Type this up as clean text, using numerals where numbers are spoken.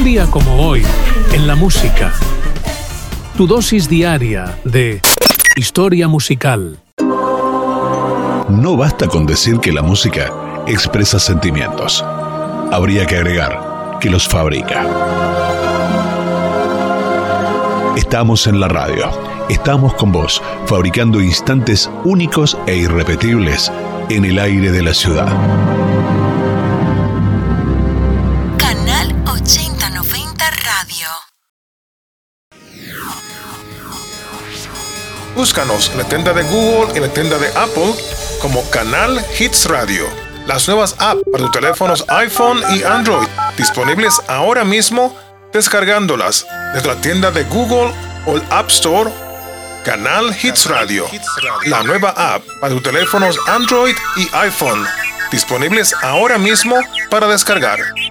Un día como hoy, en la música. Tu dosis diaria de historia musical. No basta con decir que la música expresa sentimientos. Habría que agregar que los fabrica. Estamos en la radio. Estamos con vos, fabricando instantes únicos e irrepetibles en el aire de la ciudad. Canal 8090 Radio. Búscanos en la tienda de Google y en la tienda de Apple como Canal Hits Radio. Las nuevas apps para tus teléfonos iPhone y Android, disponibles ahora mismo descargándolas desde la tienda de Google o el App Store. Canal Hits Radio, la nueva app para tus teléfonos Android y iPhone, disponibles ahora mismo para descargar.